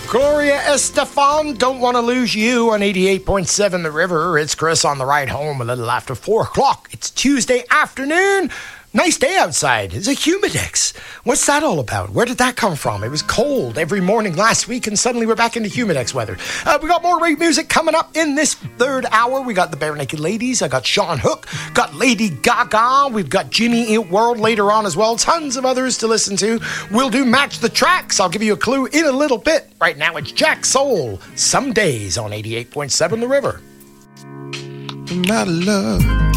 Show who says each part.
Speaker 1: Gloria Estefan, Don't Want to Lose You on 88.7 The River. It's Chris on the ride home a little after 4 o'clock. It's Tuesday afternoon. Nice day outside. It's a humidex. What's that all about? Where did that come from? It was cold every morning last week, and suddenly we're back into humidex weather. We got more great music coming up in this third hour. We got the Bare Naked Ladies. I got Sean Hook. Got Lady Gaga. We've got Jimmy Eat World later on as well. Tons of others to listen to. We'll do Match the Tracks. I'll give you a clue in a little bit. Right now it's Jack Soul. Some Days on 88.7 The River.
Speaker 2: My love.